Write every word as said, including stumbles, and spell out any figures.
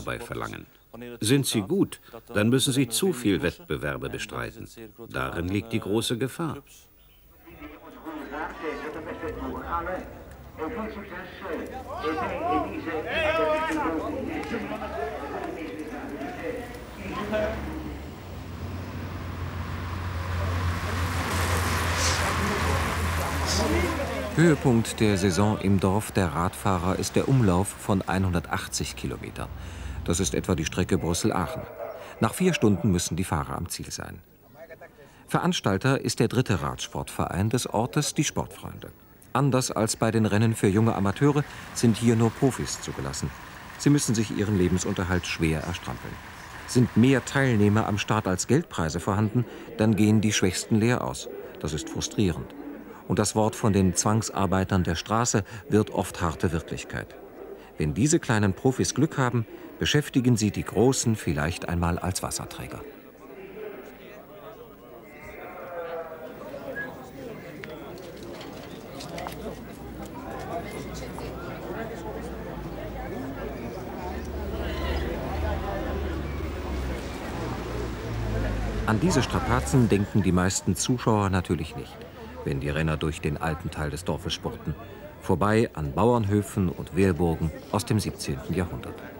dabei verlangen. Sind sie gut, dann müssen sie zu viel Wettbewerbe bestreiten. Darin liegt die große Gefahr. Höhepunkt der Saison im Dorf der Radfahrer ist der Umlauf von hundertachtzig Kilometern. Das ist etwa die Strecke Brüssel-Aachen. Nach vier Stunden müssen die Fahrer am Ziel sein. Veranstalter ist der dritte Radsportverein des Ortes, die Sportfreunde. Anders als bei den Rennen für junge Amateure sind hier nur Profis zugelassen. Sie müssen sich ihren Lebensunterhalt schwer erstrampeln. Sind mehr Teilnehmer am Start als Geldpreise vorhanden, dann gehen die Schwächsten leer aus. Das ist frustrierend. Und das Wort von den Zwangsarbeitern der Straße wird oft harte Wirklichkeit. Wenn diese kleinen Profis Glück haben, beschäftigen sie die Großen vielleicht einmal als Wasserträger. An diese Strapazen denken die meisten Zuschauer natürlich nicht, wenn die Renner durch den alten Teil des Dorfes spurten, vorbei an Bauernhöfen und Wehrburgen aus dem siebzehnten Jahrhundert.